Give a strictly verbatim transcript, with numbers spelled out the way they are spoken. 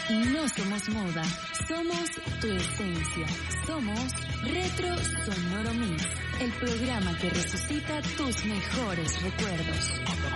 No somos moda, somos tu esencia. Somos Retro Sonoro Mix, el programa que resucita tus mejores recuerdos.